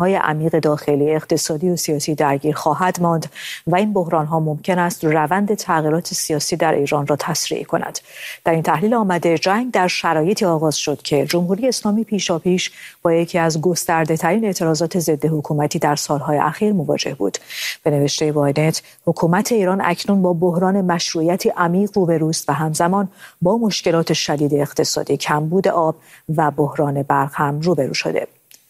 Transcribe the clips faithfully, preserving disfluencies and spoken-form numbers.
بحران‌های عمیق داخلی اقتصادی و سیاسی درگیر خواهد ماند و این بحران‌ها ممکن است روند تغییرات سیاسی در ایران را تسریع کند. در این تحلیل آمده جنگ در شرایطی آغاز شد که جمهوری اسلامی پیشاپیش با یکی از گسترده‌ترین اعتراضات ضد حکومتی در سالهای اخیر مواجه بود. به نوشته واینت، حکومت ایران اکنون با بحران مشروعیتی عمیق روبروست و همزمان با مشکلات شدید اقتصادی، کمبود آب و بحران برق هم روبرو شده.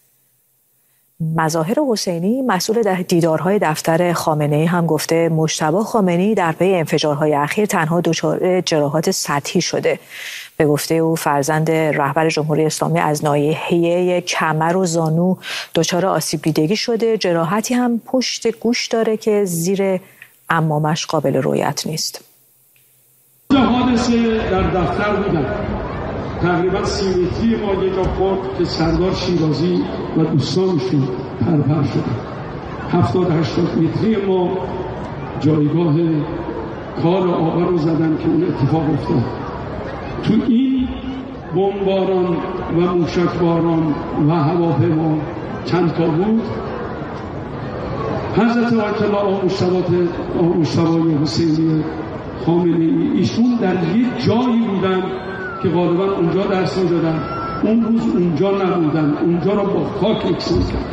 مظاهر حسینی مسئول دیدارهای دفتر خامنه‌ای هم گفته مجتبی خامنه‌ای در پی انفجارهای اخیر تنها دچار جراحات سطحی شده. به گفته او فرزند رهبر جمهوری اسلامی از ناحیه کمر و زانو دچار آسیب دیدگی شده، جراحتی هم پشت گوش داره که زیر عمامش قابل رؤیت نیست. حادثه در دفتر بودن، تقریبا سیمتری ما یه جا خورد که سردار شیرازی و دوستانشون پرپر شدن. هفتاد هشتاد متری ما جایگاه کار آقا رو زدن که اون اتفاق افتاد. تو این بمباران و موشکباران و هواپیما چند تا بود، حضرت آیت الله آقا مجتبی حسینی خامنه‌ای ایشون در یک جایی بودن که غالبا اونجا درس می‌دادن، اون روز اونجا نبودن، اونجا رو با خاک یکسان کرد.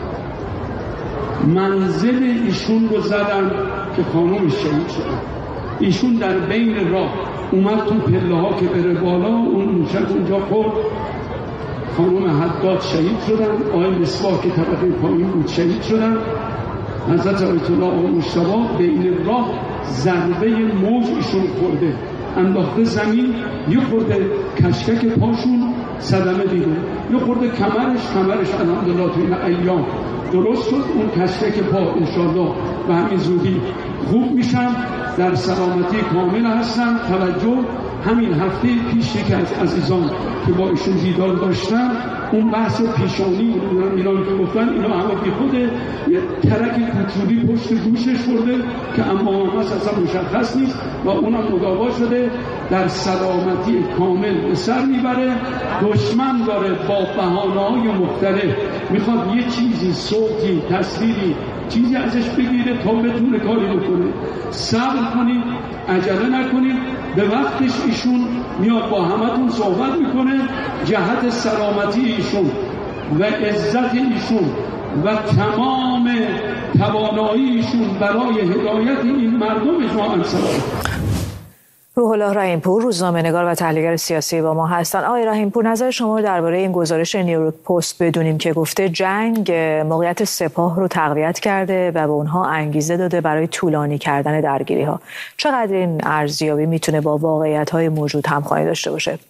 منزل ایشون رو زدن که خانومش شهید شدن. ایشون در بین راه اومد تو پله ها که بره بالا، اون موشک اونجا خورد، خانوم حداد شهید شدن، آقای مسواک که طبقه پایین بود شهید شدن. حضرت آیت الله آقا مجتبی بین راه ضربه موج ایشون خورده، انداخته زمین، یه خورده کشکک پاشون صدمه دیده، یه خورده کمرش کمرش الحمدلله تو این ایام درست شد. اون کشکک پا انشالله به همین زودی خوب میشن، در سلامتی کامل هستن. توجه، همین هفته پیش یکی از عزیزان که با ایشون دیدار داشتن، اون بحث پیشانی ایران که گفتن اینا همه بی خوده، یه ترک کوچولی پشت گوشش خورده که اما همه اصلا مشخص نیست و اونم مداوا شده، در سلامتی کامل به سر میبره. دشمن داره با بهانه‌های مختلف میخواد یه چیزی، صوتی، تصویری، چیزی ازش بگیره تا بتونه کاری بکنه. صبر کنید، عجله نکنید، به وقتش ایشون میاد با همتون صحبت میکنه. جهت سلامتی ایشون و عزت ایشون و تمام توانایی ایشون برای هدایت این مردم اجماعاً سلام. روح الله رحیم‌پور، روزنامه‌نگار و تحلیلگر سیاسی با ما هستند. آقای رحیم‌پور، نظر شما رو درباره این گزارش نیویورک پست بدونیم که گفته جنگ موقعیت سپاه رو تقویت کرده و به اونها انگیزه داده برای طولانی کردن درگیری‌ها. چقدر این ارزیابی میتونه با واقعیت‌های موجود همخوانی داشته باشه؟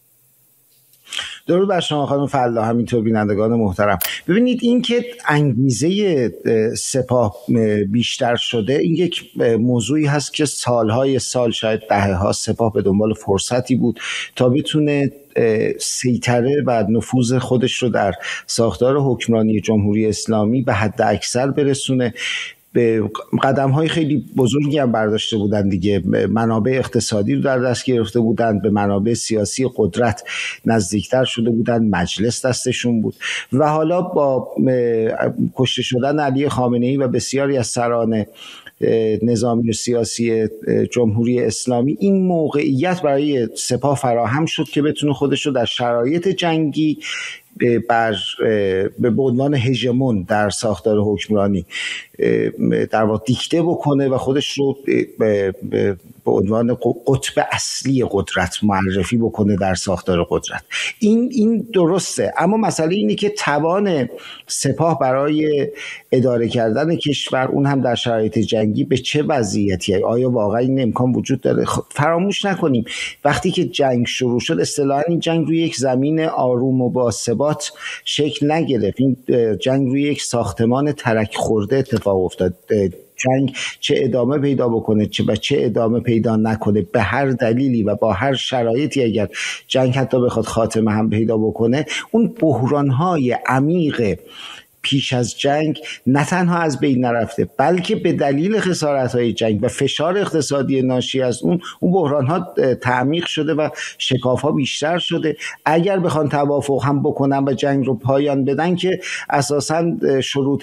درود بر شما خانم فلاح، همینطور بینندگان محترم. ببینید، این که انگیزه سپاه بیشتر شده، این یک موضوعی هست که سالهای سال، شاید دهه‌ها، سپاه به دنبال فرصتی بود تا بتونه سیطره و نفوذ خودش رو در ساختار حکمرانی جمهوری اسلامی به حد اکثر برسونه. به قدم‌های خیلی بزرگی هم برداشته بودند دیگه. منابع اقتصادی رو در دست گرفته بودند، به منابع سیاسی قدرت نزدیکتر شده بودند، مجلس دستشون بود و حالا با کشته شدن علی خامنه‌ای و بسیاری از سران نظامی و سیاسی جمهوری اسلامی، این موقعیت برای سپاه فراهم شد که بتونه خودش رو در شرایط جنگی بر به عنوان هژمون در ساختار حکمرانی در واقع دیکته بکنه و خودش رو به به عنوان قطب اصلی قدرت معرفی بکنه در ساختار قدرت. این این درسته، اما مسئله اینه که توان سپاه برای اداره کردن کشور، اون هم در شرایط جنگی، به چه وضعیتی؟ آیا واقعا این امکان وجود داره؟ فراموش نکنیم وقتی که جنگ شروع شد، اصطلاحاً این جنگ روی یک زمین آروم و با ثبات شکل نگرفت. این جنگ روی یک ساختمان ترک خورده اتفاق افتاد. جنگ چه ادامه پیدا بکنه چه و چه ادامه پیدا نکنه، به هر دلیلی و با هر شرایطی، اگر جنگ حتی بخواد خاتمه هم پیدا بکنه، اون بحران‌های عمیق پیش از جنگ نه تنها از بین نرفته، بلکه به دلیل خسارت‌های جنگ و فشار اقتصادی ناشی از اون اون بحران‌ها تعمیق شده و شکاف‌ها بیشتر شده. اگر بخوان توافق هم بکنن و جنگ رو پایان بدن که اساساً شروط